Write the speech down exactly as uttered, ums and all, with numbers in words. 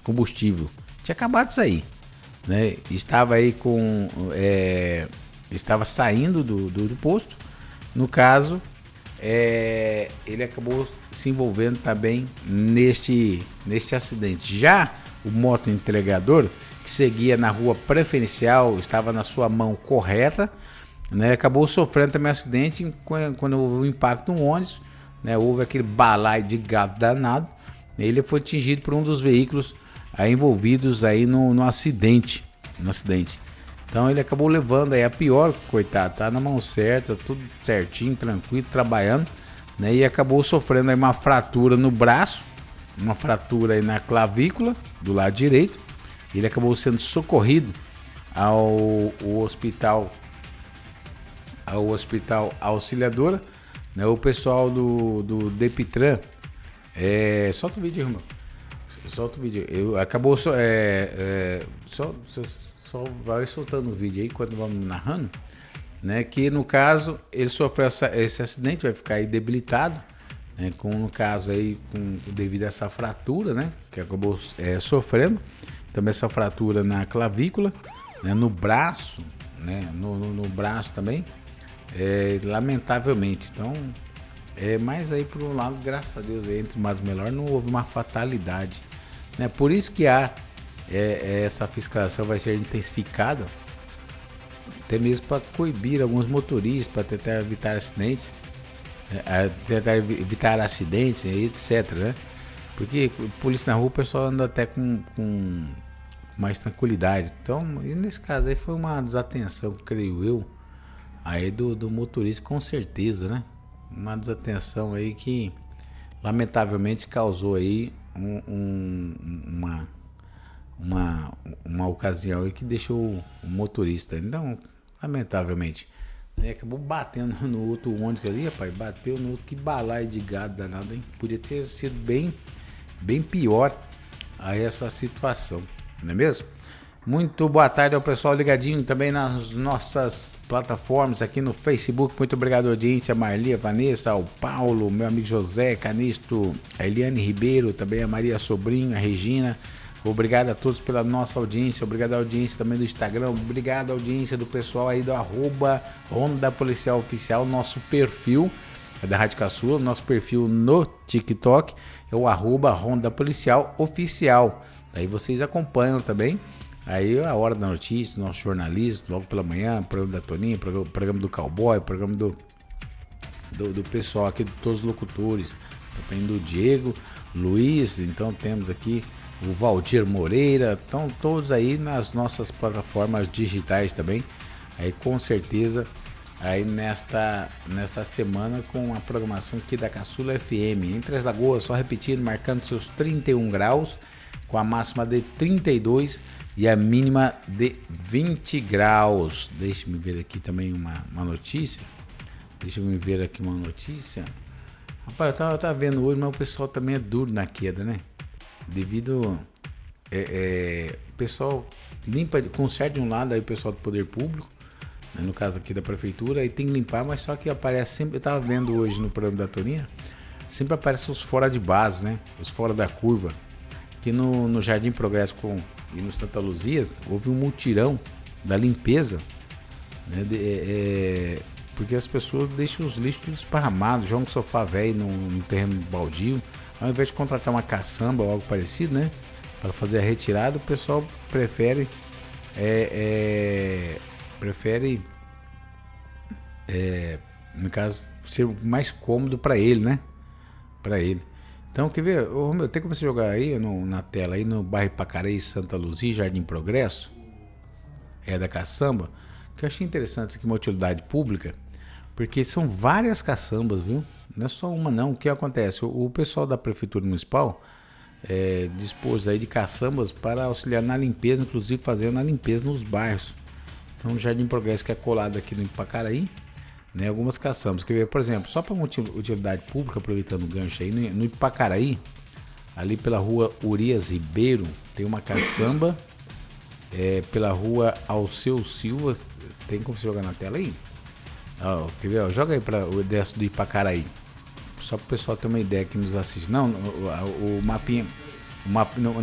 combustível. Tinha acabado de sair, né? Estava aí com... É, estava saindo do, do, do posto. No caso, é, ele acabou se envolvendo também neste, neste acidente. Já o moto entregador, que seguia na rua preferencial, estava na sua mão correta, né? Acabou sofrendo também um acidente quando houve o impacto no ônibus, né? Houve aquele balaio de gato danado. Ele foi atingido por um dos veículos aí envolvidos aí no, no acidente, no acidente. Então ele acabou levando aí a pior, coitado, tá na mão certa, tudo certinho, tranquilo, trabalhando, né? E acabou sofrendo aí uma fratura no braço, uma fratura aí na clavícula do lado direito. Ele acabou sendo socorrido ao, ao hospital, ao hospital Auxiliadora, né? O pessoal do, do Depitran, é, solta o vídeo, irmão. Solta o vídeo. Eu, acabou só, é, é, só, só, só vai soltando o vídeo aí quando vamos narrando, né? Que no caso ele sofreu essa, esse acidente, vai ficar aí debilitado, né? Com no caso aí com, devido a essa fratura, né? Que acabou é, sofrendo, também essa fratura na clavícula, né? No braço, né? No, no, no braço também, é, lamentavelmente. Então, é mais aí por um lado, graças a Deus, aí, entre mais melhor, não houve uma fatalidade, né? Por isso que há é, essa fiscalização vai ser intensificada, até mesmo para coibir alguns motoristas, para tentar evitar acidentes, é, tentar evitar acidentes, etc, né? Porque polícia na rua o pessoal anda até com, com mais tranquilidade. Então, nesse caso aí foi uma desatenção, creio eu, aí do, do motorista, com certeza, né? Uma desatenção aí que lamentavelmente causou aí um, um, uma, uma, uma ocasião aí que deixou o motorista, então, lamentavelmente, né, acabou batendo no outro ônibus ali, rapaz, bateu no outro, que balaio de gado danado, hein? Podia ter sido bem, bem pior a essa situação, não é mesmo? Muito boa tarde ao pessoal ligadinho também nas nossas plataformas aqui no Facebook. Muito obrigado, audiência, Marli, a Vanessa, ao Paulo, meu amigo José Canisto, a Eliane Ribeiro, também a Maria Sobrinho, a Regina. Obrigado a todos pela nossa audiência. Obrigado à audiência também do Instagram. Obrigado à audiência do pessoal aí do arroba Ronda Policial Oficial, nosso perfil é da Rádio Caçula, nosso perfil no TikTok é o arroba Ronda Policial Oficial. Aí vocês acompanham também. Aí a hora da notícia, nosso jornalismo, logo pela manhã, programa da Toninha, programa, programa do Cowboy, programa do, do, do pessoal aqui, de todos os locutores, também do Diego, Luiz, então temos aqui o Valdir Moreira, estão todos aí nas nossas plataformas digitais também, aí com certeza, aí nesta, nesta semana com a programação aqui da Caçula F M, entre as Lagoas, só repetindo, marcando seus trinta e um graus, com a máxima de trinta e dois e a mínima de vinte graus. Deixa-me ver aqui também uma, uma notícia. Deixa-me ver aqui uma notícia. Rapaz, eu tava, eu tava vendo hoje, mas o pessoal também é duro na queda, né? Devido... É, é, o pessoal limpa, conserta de um lado aí o pessoal do poder público, né, no caso aqui da prefeitura, aí tem que limpar, mas só que aparece sempre... Eu tava vendo hoje no programa da Toninha, sempre aparecem os fora de base, né? Os fora da curva. Aqui no, no Jardim Progresso com... e no Santa Luzia, houve um mutirão da limpeza, né, de, é, porque as pessoas deixam os lixos tudo esparramados, jogam um sofá velho no, no terreno baldio, ao invés de contratar uma caçamba ou algo parecido, né, para fazer a retirada, o pessoal prefere é, é, prefere é, no caso, ser mais cômodo para ele, né, para ele. Então, quer ver? Ô, meu, tem como você jogar aí no, na tela, aí no bairro Pacaraí, Santa Luzia, Jardim Progresso, é da caçamba, que eu achei interessante aqui, uma utilidade pública, porque são várias caçambas, viu? Não é só uma não. O que acontece? O, o pessoal da Prefeitura Municipal é, dispôs aí de caçambas para auxiliar na limpeza, inclusive fazendo a limpeza nos bairros. Então, o Jardim Progresso, que é colado aqui no Pacaraí, né, algumas caçambas, quer ver, por exemplo, só para utilidade pública, aproveitando o gancho aí, no Ipacaraí, ali pela rua Urias Ribeiro, tem uma caçamba, é, pela rua Alceu Silva, tem como você jogar na tela aí? Ó, quer ver, ó, joga aí para o desse do Ipacaraí, só para o pessoal ter uma ideia que nos assiste. Não, o, o, o mapinha, o mapa, não,